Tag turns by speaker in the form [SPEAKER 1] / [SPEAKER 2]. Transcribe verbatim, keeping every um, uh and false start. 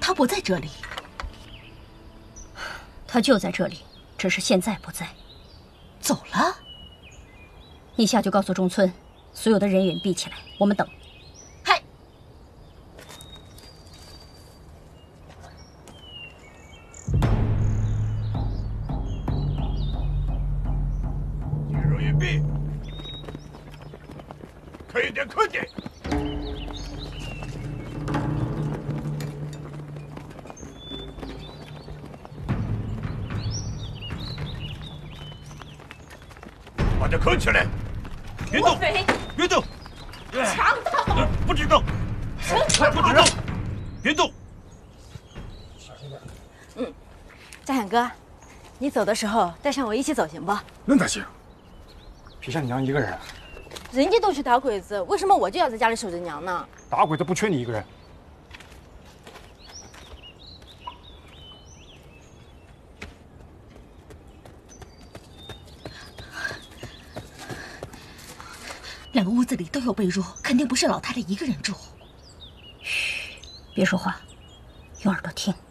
[SPEAKER 1] 他不在这里。
[SPEAKER 2] 他就在这里，只是现在不在。
[SPEAKER 1] 走了？
[SPEAKER 2] 你下去告诉中村，所有的人员闭起来，我们等。
[SPEAKER 1] 嗨。
[SPEAKER 3] 进入隐蔽，快点，快点！ 把它捆起来！别动！别动！
[SPEAKER 1] 强盗！
[SPEAKER 3] 不许动！不许动！别动！
[SPEAKER 4] 嗯，嘉显哥，你走的时候带上我一起走行不？
[SPEAKER 5] 那哪行？皮夏你娘一个人，
[SPEAKER 4] 人家都去打鬼子，为什么我就要在家里守着娘呢？
[SPEAKER 5] 打鬼子不缺你一个人。
[SPEAKER 1] 两个屋子里都有被褥，肯定不是老太太一个人住。
[SPEAKER 2] 嘘，别说话，用耳朵听。